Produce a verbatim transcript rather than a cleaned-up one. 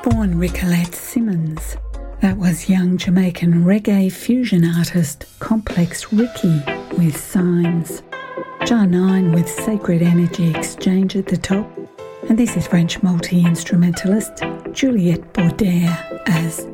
Born Ricolette Simmons. That was young Jamaican reggae fusion artist Complex Ricky with Signs. Jar nine with Sacred Energy Exchange at the top. And this is French multi-instrumentalist Juliette Baudet as